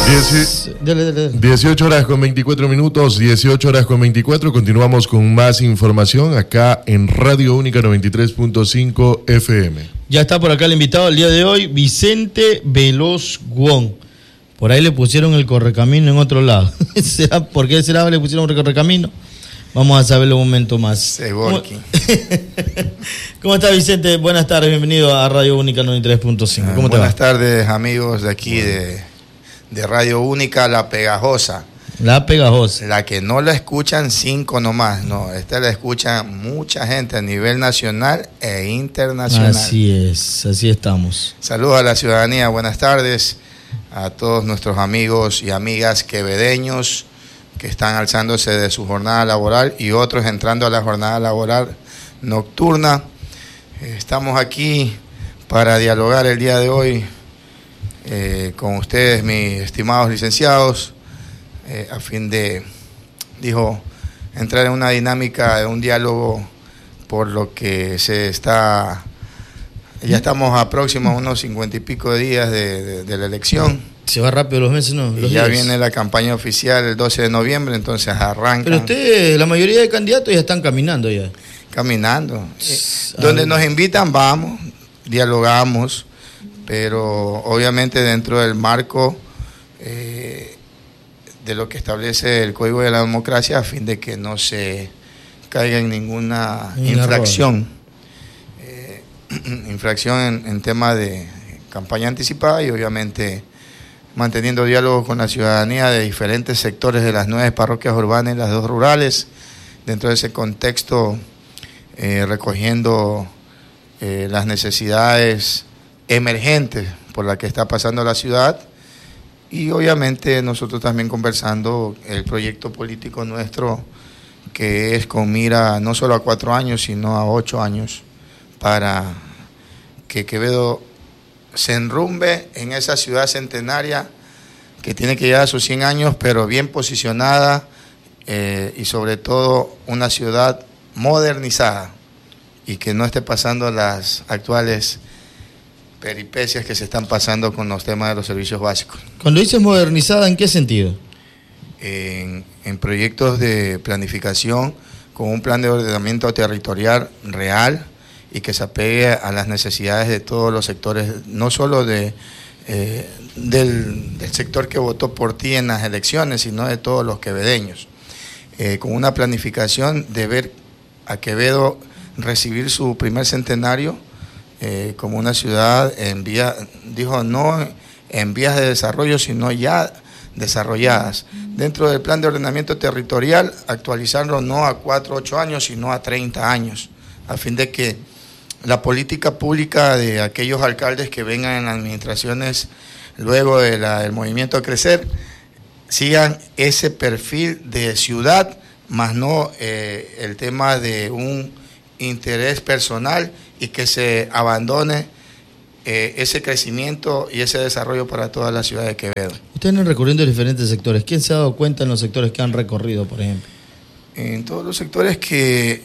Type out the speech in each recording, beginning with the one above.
18 horas con 24 minutos, 18 horas con 24. Continuamos con más información acá en Radio Única 93.5 FM. Ya está por acá el invitado el día de hoy, Vicente Veloz Guón. Por ahí le pusieron el correcamino en otro lado. ¿Por qué será le pusieron el correcamino? Vamos a saberlo un momento más. ¿Cómo está, Vicente? Buenas tardes, bienvenido a Radio Única 93.5. ¿Cómo te va? Buenas tardes, amigos de aquí de Radio Única, La Pegajosa. La Pegajosa. La que no la escuchan 5 nomás, no, esta la escucha mucha gente a nivel nacional e internacional. Así es, así estamos. Saludos a la ciudadanía, buenas tardes a todos nuestros amigos y amigas quevedeños que están alzándose de su jornada laboral y otros entrando a la jornada laboral nocturna. Estamos aquí para dialogar el día de hoy con ustedes, mis estimados licenciados, a fin de, entrar en una dinámica de un diálogo por lo que ya estamos a próximos a unos 50 y pico de días de la elección. Se va rápido los meses, ¿no? Y ya viene la campaña oficial el 12 de noviembre, entonces arrancan. Pero la mayoría de candidatos ya están caminando ya. Caminando. Donde nos invitan vamos, dialogamos, pero obviamente dentro del marco de lo que establece el Código de la Democracia, a fin de que no se caiga en ninguna infracción. Infracción en tema de campaña anticipada y obviamente manteniendo diálogo con la ciudadanía de diferentes sectores de las 9 parroquias urbanas y las 2 rurales, dentro de ese contexto recogiendo las necesidades emergentes por las que está pasando la ciudad y obviamente nosotros también conversando el proyecto político nuestro que es con mira no solo a 4 años sino a 8 años para que Quevedo se enrumbe en esa ciudad centenaria que tiene que llegar a sus 100 años, pero bien posicionada y sobre todo una ciudad modernizada y que no esté pasando las actuales peripecias que se están pasando con los temas de los servicios básicos. Cuando dices modernizada, ¿en qué sentido? En proyectos de planificación con un plan de ordenamiento territorial real y que se apegue a las necesidades de todos los sectores, no solo del sector que votó por ti en las elecciones, sino de todos los quevedeños. Con una planificación de ver a Quevedo recibir su primer centenario como una ciudad no en vías de desarrollo, sino ya desarrolladas. Dentro del plan de ordenamiento territorial, actualizarlo no a 4 o 8 años, sino a 30 años, a fin de que la política pública de aquellos alcaldes que vengan en las administraciones luego del movimiento Crecer sigan ese perfil de ciudad, más no el tema de un interés personal y que se abandone ese crecimiento y ese desarrollo para toda la ciudad de Quevedo. Ustedes han recorriendo diferentes sectores. ¿Quién se ha dado cuenta en los sectores que han recorrido, por ejemplo? En todos los sectores que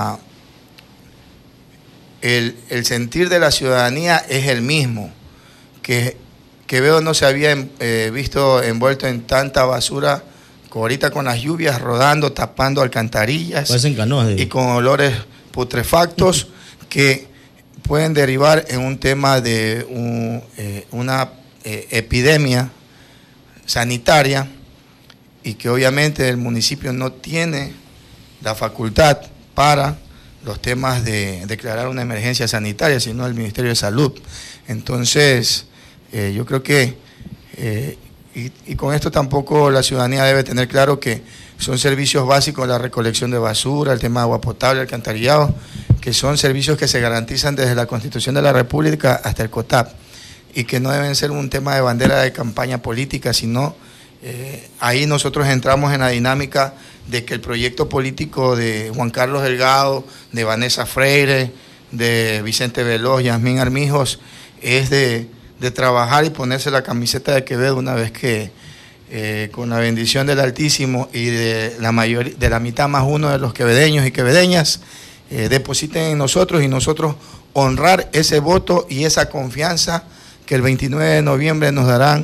el sentir de la ciudadanía es el mismo, que Quevedo no se había visto envuelto en tanta basura, ahorita con las lluvias rodando, tapando alcantarillas y con olores putrefactos que pueden derivar en un tema de una epidemia sanitaria y que obviamente el municipio no tiene la facultad para los temas de declarar una emergencia sanitaria, sino el Ministerio de Salud. Entonces, yo creo que, y con esto tampoco la ciudadanía debe tener claro que son servicios básicos la recolección de basura, el tema de agua potable, alcantarillado, que son servicios que se garantizan desde la Constitución de la República hasta el COTAP, y que no deben ser un tema de bandera de campaña política, sino ahí nosotros entramos en la dinámica de que el proyecto político de Juan Carlos Delgado, de Vanessa Freire, de Vicente Veloz, Yasmín Armijos, es de trabajar y ponerse la camiseta de Quevedo una vez que con la bendición del Altísimo y de la mitad más uno de los quevedeños y quevedeñas depositen en nosotros y nosotros honrar ese voto y esa confianza que el 29 de noviembre nos darán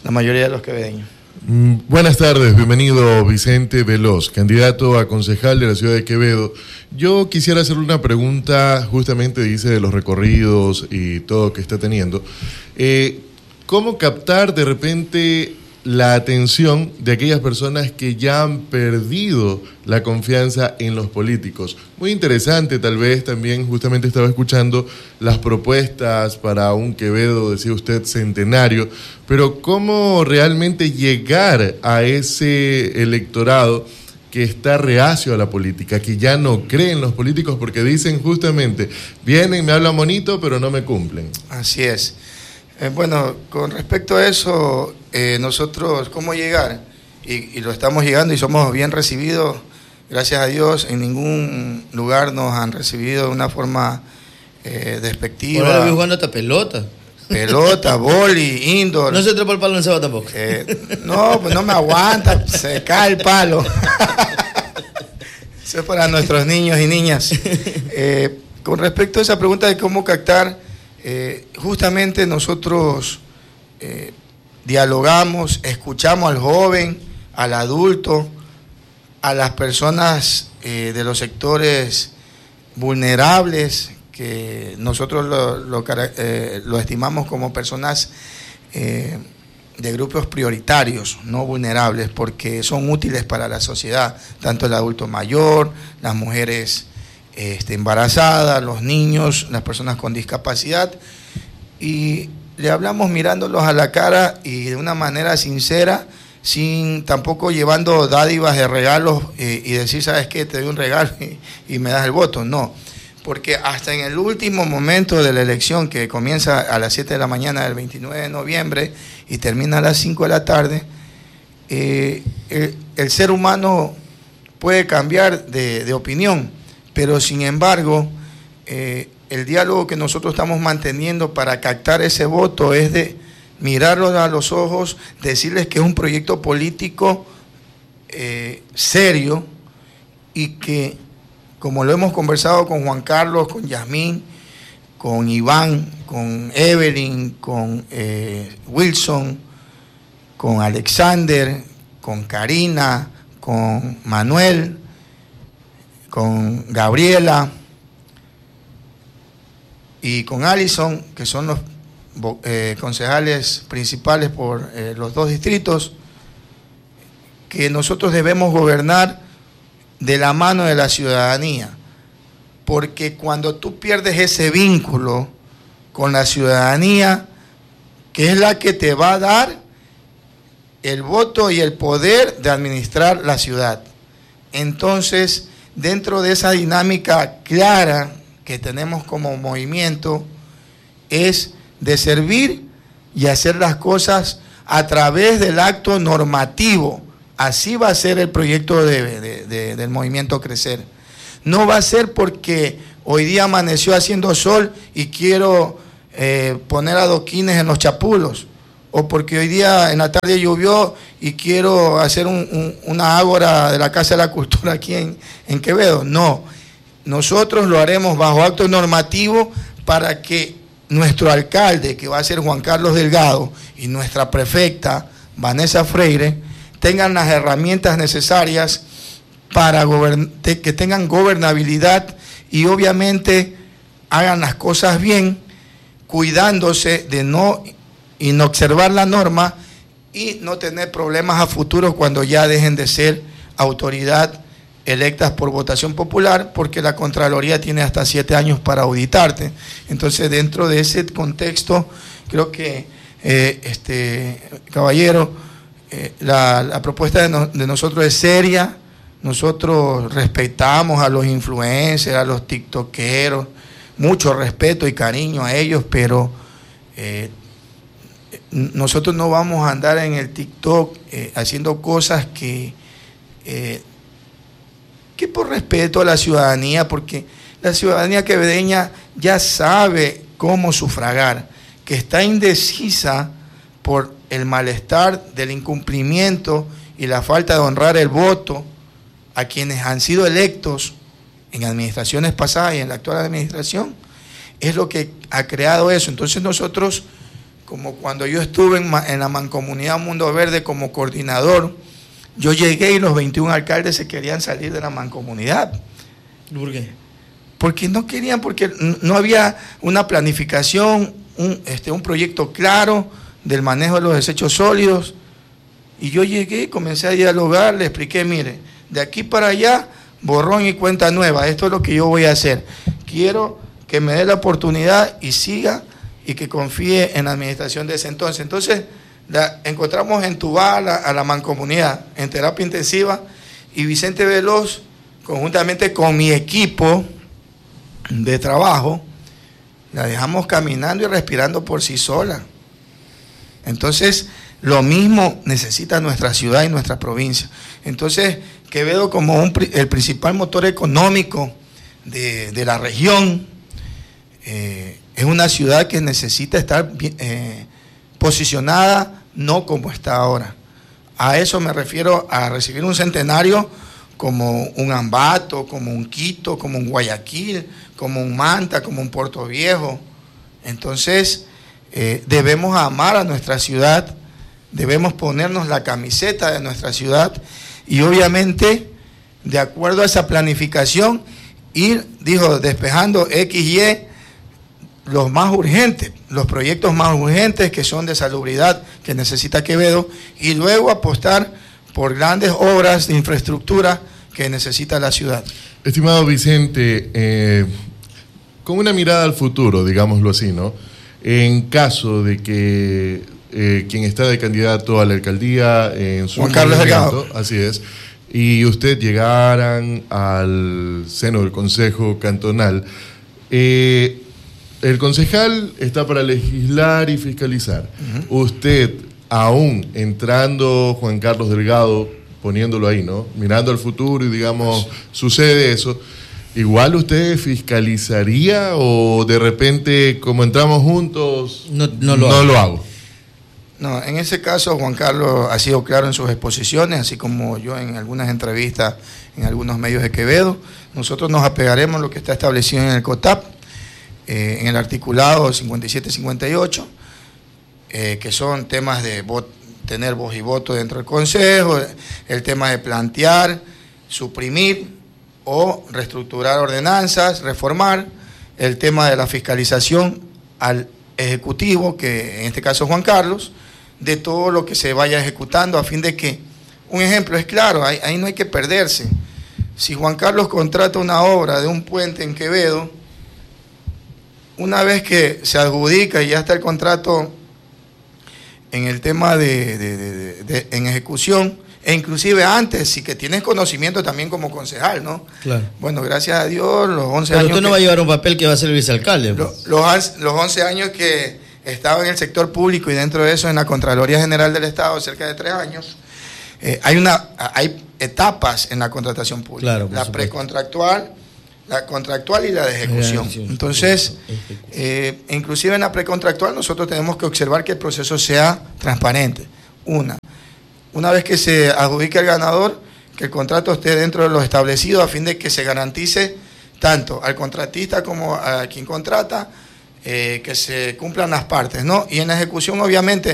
la mayoría de los quevedeños. Buenas tardes, bienvenido Vicente Veloz, candidato a concejal de la ciudad de Quevedo. Yo quisiera hacerle una pregunta, justamente dice de los recorridos y todo que está teniendo. ¿Cómo captar de repente la atención de aquellas personas que ya han perdido la confianza en los políticos? Muy interesante, tal vez también justamente estaba escuchando las propuestas para un Quevedo, decía usted, centenario, pero ¿cómo realmente llegar a ese electorado que está reacio a la política, que ya no cree en los políticos porque dicen justamente, vienen, me hablan bonito, pero no me cumplen? Así es. Bueno, con respecto a eso, nosotros, ¿cómo llegar? Y lo estamos llegando y somos bien recibidos, gracias a Dios. En ningún lugar nos han recibido de una forma despectiva. Ahora vi jugando hasta pelota. Pelota, boli, indoor. No se trepa el palo en ceba tampoco. No, pues no me aguanta, se cae el palo. Eso es para nuestros niños y niñas. Con respecto a esa pregunta de cómo captar, justamente nosotros dialogamos, escuchamos al joven, al adulto, a las personas de los sectores vulnerables, que nosotros lo estimamos como personas de grupos prioritarios, no vulnerables, porque son útiles para la sociedad, tanto el adulto mayor, las mujeres embarazadas, los niños, las personas con discapacidad, y le hablamos mirándolos a la cara y de una manera sincera, sin tampoco llevando dádivas de regalos y decir, ¿sabes qué? Te doy un regalo y me das el voto. No, porque hasta en el último momento de la elección, que comienza a las 7 de la mañana del 29 de noviembre y termina a las 5 de la tarde, el ser humano puede cambiar de opinión, pero sin embargo, el diálogo que nosotros estamos manteniendo para captar ese voto es de mirarlos a los ojos, decirles que es un proyecto político serio y que, como lo hemos conversado con Juan Carlos, con Yasmín, con Iván, con Evelyn, con Wilson, con Alexander, con Karina, con Manuel, con Gabriela y con Alison, que son los concejales principales por los dos distritos, que nosotros debemos gobernar de la mano de la ciudadanía, porque cuando tú pierdes ese vínculo con la ciudadanía, que es la que te va a dar el voto y el poder de administrar la ciudad, entonces dentro de esa dinámica clara que tenemos como movimiento es de servir y hacer las cosas a través del acto normativo. Así va a ser el proyecto del movimiento Crecer. No va a ser porque hoy día amaneció haciendo sol y quiero poner adoquines en los chapulos, o porque hoy día en la tarde llovió y quiero hacer una ágora de la Casa de la Cultura aquí en Quevedo. No, nosotros lo haremos bajo acto normativo para que nuestro alcalde, que va a ser Juan Carlos Delgado, y nuestra prefecta, Vanessa Freire, tengan las herramientas necesarias para que tengan gobernabilidad y obviamente hagan las cosas bien, cuidándose de no inobservar la norma y no tener problemas a futuro cuando ya dejen de ser autoridad electas por votación popular, porque la Contraloría tiene hasta 7 años para auditarte. Entonces, dentro de ese contexto, creo que, caballero, la propuesta de nosotros es seria. Nosotros respetamos a los influencers, a los tiktokeros, mucho respeto y cariño a ellos, pero nosotros no vamos a andar en el TikTok haciendo cosas que por respeto a la ciudadanía, porque la ciudadanía quevedeña ya sabe cómo sufragar, que está indecisa por el malestar del incumplimiento y la falta de honrar el voto a quienes han sido electos en administraciones pasadas y en la actual administración, es lo que ha creado eso. Entonces nosotros como cuando yo estuve en la Mancomunidad Mundo Verde como coordinador, yo llegué y los 21 alcaldes se querían salir de la Mancomunidad. ¿Por qué? Porque no querían, porque no había una planificación, un proyecto claro del manejo de los desechos sólidos. Y yo llegué, comencé a dialogar, le expliqué, mire, de aquí para allá, borrón y cuenta nueva, esto es lo que yo voy a hacer. Quiero que me dé la oportunidad y siga y que confíe en la administración de ese entonces. Entonces, la encontramos entubada a la Mancomunidad en terapia intensiva y Vicente Veloz, conjuntamente con mi equipo de trabajo, la dejamos caminando y respirando por sí sola. Entonces, lo mismo necesita nuestra ciudad y nuestra provincia. Entonces, Quevedo como el principal motor económico de la región, es una ciudad que necesita estar posicionada no como está ahora. A eso me refiero, a recibir un centenario como un Ambato, como un Quito, como un Guayaquil, como un Manta, como un Puerto Viejo. Entonces, debemos amar a nuestra ciudad, debemos ponernos la camiseta de nuestra ciudad y obviamente, de acuerdo a esa planificación, ir, despejando X, Y, los más urgentes, los proyectos más urgentes que son de salubridad que necesita Quevedo, y luego apostar por grandes obras de infraestructura que necesita la ciudad. Estimado Vicente, con una mirada al futuro, digámoslo así, ¿no? En caso de que quien está de candidato a la alcaldía en su Juan Carlos Delgado, así es, y usted llegaran al seno del Consejo Cantonal, el concejal está para legislar y fiscalizar. Usted, aún entrando Juan Carlos Delgado, poniéndolo ahí, ¿no? Mirando al futuro y digamos, sucede eso, ¿igual usted fiscalizaría o de repente, como entramos juntos, no lo hago? No, en ese caso Juan Carlos ha sido claro en sus exposiciones, así como yo en algunas entrevistas en algunos medios de Quevedo. Nosotros nos apegaremos a lo que está establecido en el COTAP, en el articulado 57-58, que son temas de tener voz y voto dentro del Consejo, el tema de plantear, suprimir o reestructurar ordenanzas, reformar, el tema de la fiscalización al Ejecutivo, que en este caso Juan Carlos, de todo lo que se vaya ejecutando a fin de que, un ejemplo es claro, ahí no hay que perderse. Si Juan Carlos contrata una obra de un puente en Quevedo, una vez que se adjudica y ya está el contrato en el tema en ejecución, e inclusive antes, si que tienes conocimiento también como concejal, ¿no? Claro. Bueno, gracias a Dios, los 11 Pero años... usted no va a llevar un papel que va a ser el vicealcalde. Los 11 años que estaba en el sector público y dentro de eso en la Contraloría General del Estado, cerca de 3 años, hay etapas en la contratación pública. Claro, la precontractual, la contractual y la de ejecución. Entonces, inclusive en la precontractual nosotros tenemos que observar que el proceso sea transparente. Una vez que se adjudique al ganador, que el contrato esté dentro de lo establecido a fin de que se garantice tanto al contratista como a quien contrata, que se cumplan las partes, ¿no? Y en la ejecución, obviamente,